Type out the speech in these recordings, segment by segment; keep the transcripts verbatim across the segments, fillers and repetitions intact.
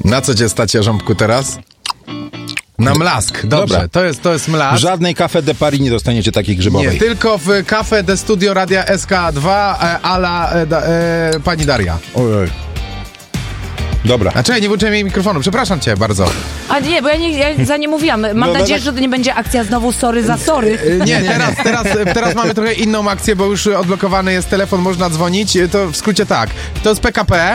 Na co cię stać, Rząbku, teraz? Na mlask, dobrze, Dobra. to jest, to jest W mlask. żadnej Cafe de Paris nie dostaniecie takiej grzybowej. Nie, tylko w Cafe de Studio Radia S K dwa e, ala e, da, e, pani Daria. Ojej. Dobra. A czekaj, nie włączyłem jej mikrofonu, przepraszam cię bardzo. A nie, bo ja, nie, ja za nie mówiłam. Mam No, no, nadzieję, tak- że to nie będzie akcja znowu sorry za sorry. E, Nie, teraz, teraz, teraz mamy trochę inną akcję, bo już odblokowany jest telefon, można dzwonić. To w skrócie tak, to jest P K P,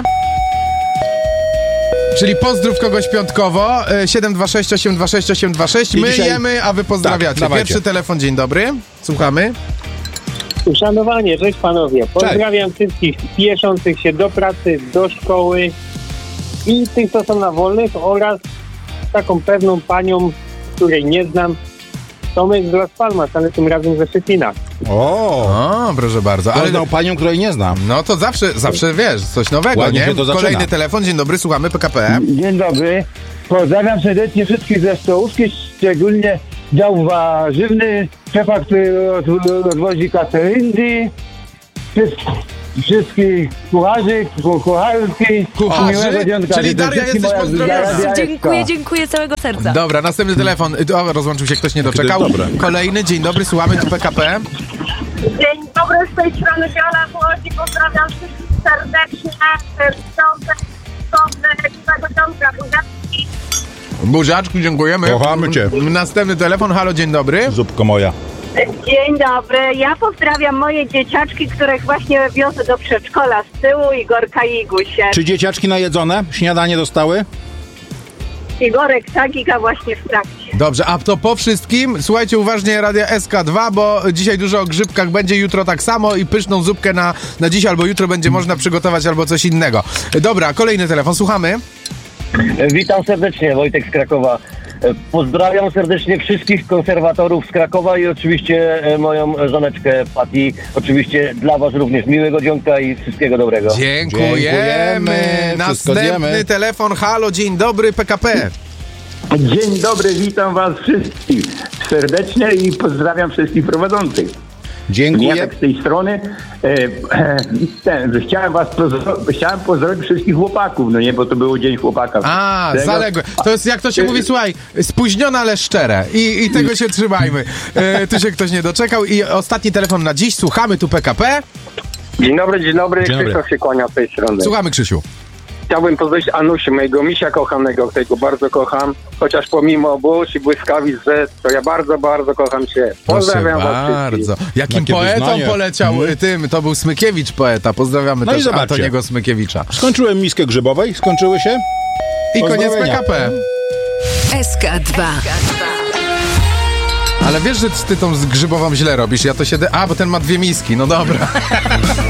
czyli pozdrów kogoś piątkowo, e, siedem dwa sześć osiem dwa sześć osiem dwa sześć. I My dzisiaj- jemy, a wy pozdrawiacie. Tak, dawajcie. Pierwszy telefon, dzień dobry, słuchamy. Uszanowanie, cześć panowie. Pozdrawiam wszystkich spieszących się do pracy, do szkoły i tych, co są na wolnych, oraz taką pewną panią, której nie znam, Tomek z Las Palmas, ale tym razem ze Szczecina. O, O, proszę bardzo. ale Ale znał panią, której nie znam. no to zawsze, zawsze wiesz, coś nowego, Ładnie nie? się to zaczyna. Kolejny telefon, dzień dobry, słuchamy P K P. Dzień dobry. Pozdrawiam serdecznie wszystkich ze stołówki, szczególnie dział warzywny, szefa, który od- odwozi kateryndy, wszystkich kucharzy, ku- kucharki, Kucharzy? miłego dzionka. Czyli Życzę Daria, wszystkim jesteś moja pozdrowiona. Daria Dziękuję, Eska. dziękuję całego serca. Dobra, następny telefon. O, rozłączył się, ktoś nie doczekał. to jest dobre. Kolejny, dzień dobry, słuchamy tu P K P. Dzień dobry, z tej strony Wiola z Łodzi. Pozdrawiam wszystkich serdecznie. Piątek, sobotę, miłego dzionka, buziaczki. Buziaczku, dziękujemy. Kochamy cię. M- Następny telefon, halo, dzień dobry. Zupko moja. Dzień dobry. Ja pozdrawiam moje dzieciaczki, których właśnie wiozę do przedszkola z tyłu, Igorka i Igusię. Czy dzieciaczki najedzone? Śniadanie dostały? Igorek Sagika właśnie w trakcie. Dobrze, a to po wszystkim, słuchajcie uważnie Radia S K dwa, bo dzisiaj dużo o grzybkach będzie, jutro tak samo i pyszną zupkę na, na dziś albo jutro będzie można przygotować albo coś innego. Dobra, kolejny telefon, słuchamy. Witam serdecznie, Wojtek z Krakowa. Pozdrawiam serdecznie wszystkich konserwatorów z Krakowa i oczywiście e, moją żoneczkę Pati. Oczywiście dla was również miłego dzionka i wszystkiego dobrego. Dziękujemy. Dziękujemy. Wszystko Następny zjemy. telefon, halo, dzień dobry, P K P. Dzień dobry, witam was wszystkich serdecznie i pozdrawiam wszystkich prowadzących. Dziękuję. Ja tak z tej strony e, e, ten, że chciałem was pozdro- chciałem pozdrowić wszystkich chłopaków, no nie, bo to był Dzień Chłopaka. A, Tego- zaległe. To jest, jak to się mówi, słuchaj, spóźnione, ale szczere. I, i tego się trzymajmy. E, tu się ktoś nie doczekał. I ostatni telefon na dziś, słuchamy tu P K P. Dzień dobry, dzień dobry. Dzień dobry. Krzysztof się kłania z tej strony. Słuchamy, Krzysiu. Chciałbym pozdrowić Anusię, mojego misia kochanego, którego bardzo kocham. Chociaż pomimo burz i błyskawic, że to ja bardzo, bardzo kocham cię. Pozdrawiam Proszę was wszystkich. bardzo. Jakim Jakie poetą wyznanie. poleciał Mhm. y, tym? To był Smykiewicz poeta. Pozdrawiamy No i też zobaczcie. Antoniego Smykiewicza. Skończyłem miskę grzybowej, skończyły się? I koniec P Pozdrowienia. K P. S K dwa. Ale wiesz, że ty tą z grzybową źle robisz. Ja to się... De- A, bo ten ma dwie miski. No dobra.